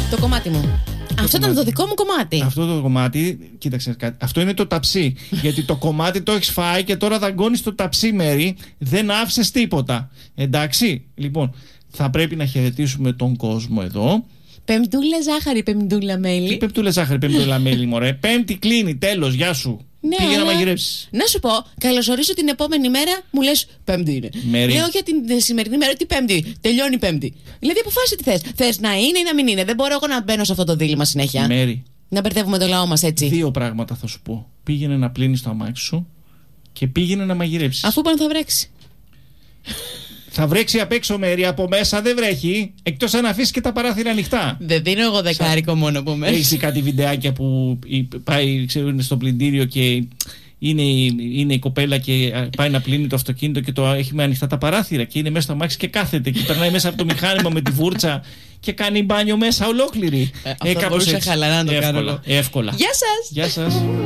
Το κομμάτι μου. Αυτό ήταν το δικό μου κομμάτι. Αυτό το κομμάτι, κοίταξε κάτι. Αυτό είναι το ταψί. Γιατί το κομμάτι το έχεις φάει και τώρα δαγκώνεις το ταψί, Μέρη. Δεν άφησες τίποτα. Εντάξει. Λοιπόν, θα πρέπει να χαιρετήσουμε τον κόσμο εδώ. Πεμπτούλα ζάχαρη, πεμπτούλα μέλι. Τι πεμπτούλα ζάχαρη, πεμπτούλα μέλι, μωρέ. Πέμπτη κλείνει, τέλος, γεια σου. Ναι, πήγε αλλά... να μαγειρεύσεις. Να σου πω, καλωσορίζω την επόμενη μέρα, μου λες Πέμπτη είναι. Μέρη. Λέω για την σημερινή μέρα, τι Πέμπτη, τελειώνει Πέμπτη. Δηλαδή, αποφάσισε τι θες. Θες να είναι ή να μην είναι. Δεν μπορώ εγώ να μπαίνω σε αυτό το δίλημμα συνέχεια. Μέρη. Να μπερδεύουμε το λαό μας έτσι. Δύο πράγματα θα σου πω. Πήγαινε να πλύνεις το αμάξι σου και πήγαινε να μαγειρεύσεις. Αφού πάνω θα βρέξει. Θα βρέξει απ' έξω, Μέρη, από μέσα δεν βρέχει. Εκτός αν αφήσεις και τα παράθυρα ανοιχτά. Δεν δίνω εγώ δεκάρικο μόνο από μέσα. Έχεις κάτι βιντεάκια που πάει, ξέρω, είναι στο πλυντήριο και είναι η κοπέλα και πάει να πλύνει το αυτοκίνητο και το έχει με ανοιχτά τα παράθυρα και είναι μέσα στο αμάξι και κάθεται και περνάει μέσα από το μηχάνημα με τη βούρτσα και κάνει μπάνιο μέσα ολόκληρη. Αυτό μπορούσα χαλαρά να το κάνω. Εύκολα. Γεια σας! Γεια σας.